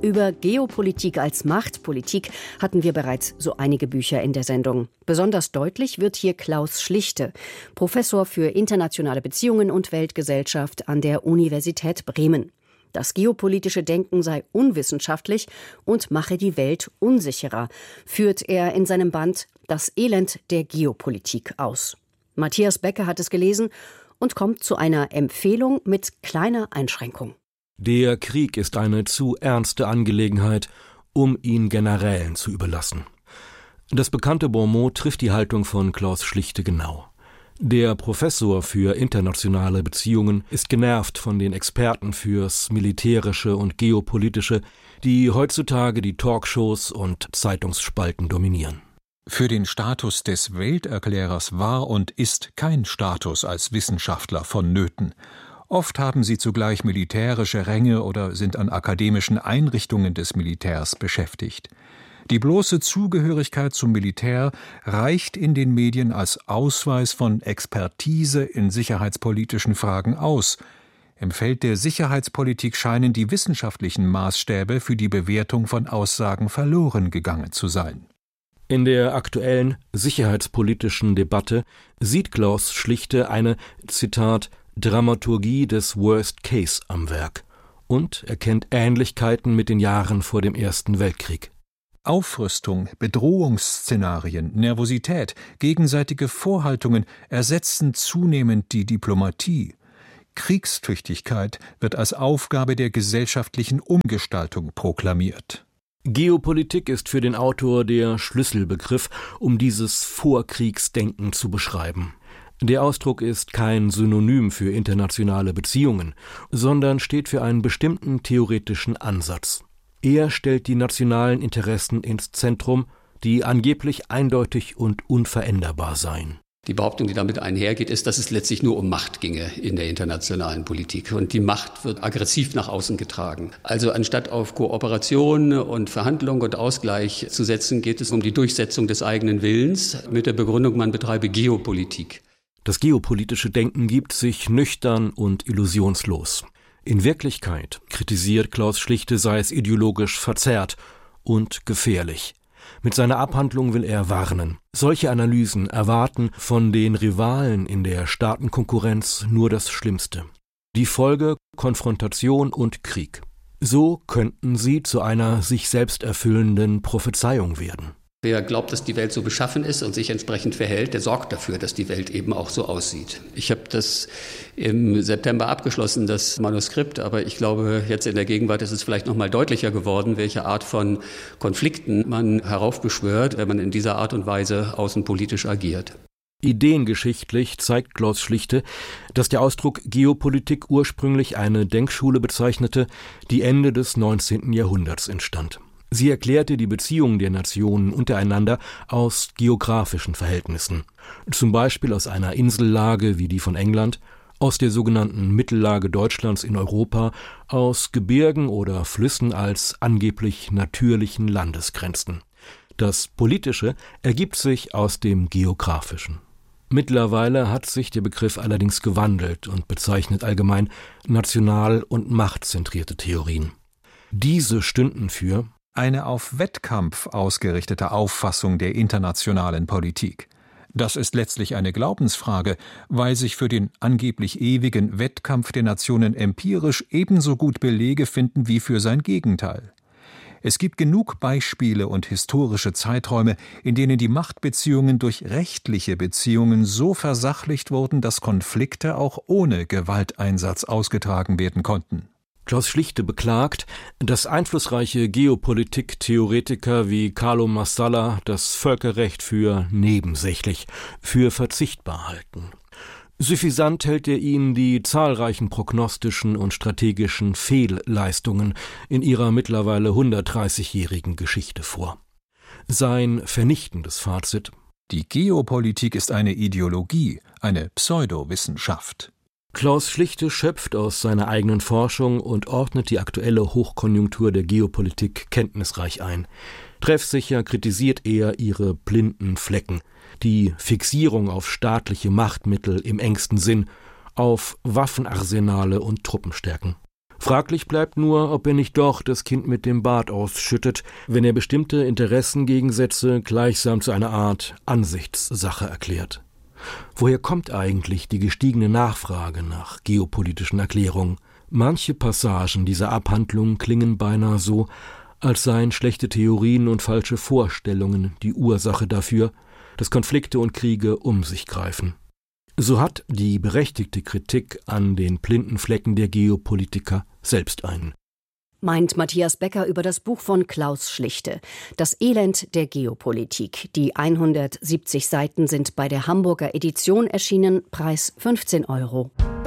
Über Geopolitik als Machtpolitik hatten wir bereits so einige Bücher in der Sendung. Besonders deutlich wird hier Klaus Schlichte, Professor für internationale Beziehungen und Weltgesellschaft an der Universität Bremen. Das geopolitische Denken sei unwissenschaftlich und mache die Welt unsicherer, führt er in seinem Band Das Elend der Geopolitik aus. Matthias Becker hat es gelesen und kommt zu einer Empfehlung mit kleiner Einschränkung. Der Krieg ist eine zu ernste Angelegenheit, um ihn Generälen zu überlassen. Das bekannte Bonmot trifft die Haltung von Klaus Schlichte genau. Der Professor für internationale Beziehungen ist genervt von den Experten fürs Militärische und Geopolitische, die heutzutage die Talkshows und Zeitungsspalten dominieren. Für den Status des Welterklärers war und ist kein Status als Wissenschaftler vonnöten. Oft haben sie zugleich militärische Ränge oder sind an akademischen Einrichtungen des Militärs beschäftigt. Die bloße Zugehörigkeit zum Militär reicht in den Medien als Ausweis von Expertise in sicherheitspolitischen Fragen aus. Im Feld der Sicherheitspolitik scheinen die wissenschaftlichen Maßstäbe für die Bewertung von Aussagen verloren gegangen zu sein. In der aktuellen sicherheitspolitischen Debatte sieht Klaus Schlichte eine, Zitat, Dramaturgie des Worst Case am Werk und erkennt Ähnlichkeiten mit den Jahren vor dem Ersten Weltkrieg. Aufrüstung, Bedrohungsszenarien, Nervosität, gegenseitige Vorhaltungen ersetzen zunehmend die Diplomatie. Kriegstüchtigkeit wird als Aufgabe der gesellschaftlichen Umgestaltung proklamiert. Geopolitik ist für den Autor der Schlüsselbegriff, um dieses Vorkriegsdenken zu beschreiben. Der Ausdruck ist kein Synonym für internationale Beziehungen, sondern steht für einen bestimmten theoretischen Ansatz. Er stellt die nationalen Interessen ins Zentrum, die angeblich eindeutig und unveränderbar seien. Die Behauptung, die damit einhergeht, ist, dass es letztlich nur um Macht ginge in der internationalen Politik. Und die Macht wird aggressiv nach außen getragen. Also anstatt auf Kooperation und Verhandlung und Ausgleich zu setzen, geht es um die Durchsetzung des eigenen Willens mit der Begründung, man betreibe Geopolitik. Das geopolitische Denken gibt sich nüchtern und illusionslos. In Wirklichkeit, kritisiert Klaus Schlichte, sei es ideologisch verzerrt und gefährlich. Mit seiner Abhandlung will er warnen. Solche Analysen erwarten von den Rivalen in der Staatenkonkurrenz nur das Schlimmste. Die Folge: Konfrontation und Krieg. So könnten sie zu einer sich selbst erfüllenden Prophezeiung werden. Wer glaubt, dass die Welt so beschaffen ist und sich entsprechend verhält, der sorgt dafür, dass die Welt eben auch so aussieht. Ich habe das im September abgeschlossen, das Manuskript, aber ich glaube, jetzt in der Gegenwart ist es vielleicht noch mal deutlicher geworden, welche Art von Konflikten man heraufbeschwört, wenn man in dieser Art und Weise außenpolitisch agiert. Ideengeschichtlich zeigt Klaus Schlichte, dass der Ausdruck Geopolitik ursprünglich eine Denkschule bezeichnete, die Ende des 19. Jahrhunderts entstand. Sie erklärte die Beziehungen der Nationen untereinander aus geografischen Verhältnissen, zum Beispiel aus einer Insellage wie die von England, aus der sogenannten Mittellage Deutschlands in Europa, aus Gebirgen oder Flüssen als angeblich natürlichen Landesgrenzen. Das Politische ergibt sich aus dem Geografischen. Mittlerweile hat sich der Begriff allerdings gewandelt und bezeichnet allgemein national- und machtzentrierte Theorien. Diese stünden für eine auf Wettkampf ausgerichtete Auffassung der internationalen Politik. Das ist letztlich eine Glaubensfrage, weil sich für den angeblich ewigen Wettkampf der Nationen empirisch ebenso gut Belege finden wie für sein Gegenteil. Es gibt genug Beispiele und historische Zeiträume, in denen die Machtbeziehungen durch rechtliche Beziehungen so versachlicht wurden, dass Konflikte auch ohne Gewalteinsatz ausgetragen werden konnten. Klaus Schlichte beklagt, dass einflussreiche Geopolitik-Theoretiker wie Carlo Massala das Völkerrecht für nebensächlich, für verzichtbar halten. Suffisant hält er ihnen die zahlreichen prognostischen und strategischen Fehlleistungen in ihrer mittlerweile 130-jährigen Geschichte vor. Sein vernichtendes Fazit: Die Geopolitik ist eine Ideologie, eine Pseudowissenschaft. Klaus Schlichte schöpft aus seiner eigenen Forschung und ordnet die aktuelle Hochkonjunktur der Geopolitik kenntnisreich ein. Treffsicher kritisiert er ihre blinden Flecken, die Fixierung auf staatliche Machtmittel im engsten Sinn, auf Waffenarsenale und Truppenstärken. Fraglich bleibt nur, ob er nicht doch das Kind mit dem Bad ausschüttet, wenn er bestimmte Interessengegensätze gleichsam zu einer Art Ansichtssache erklärt. Woher kommt eigentlich die gestiegene Nachfrage nach geopolitischen Erklärungen? Manche Passagen dieser Abhandlung klingen beinahe so, als seien schlechte Theorien und falsche Vorstellungen die Ursache dafür, dass Konflikte und Kriege um sich greifen. So hat die berechtigte Kritik an den blinden Flecken der Geopolitiker selbst einen. Meint Matthias Becker über das Buch von Klaus Schlichte, Das Elend der Geopolitik. Die 170 Seiten sind bei der Hamburger Edition erschienen, Preis 15 €.